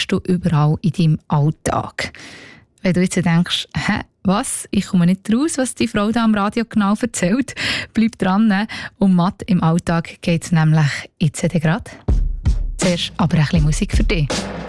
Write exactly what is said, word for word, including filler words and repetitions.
brauchst du überall in deinem Alltag. Wenn du jetzt denkst, hä, was? Ich komme nicht raus, was die Frau da am Radio genau erzählt. Bleib dran, ne? Um Mathe im Alltag geht es nämlich jetzt gerade. Zuerst aber ein bisschen Musik für dich.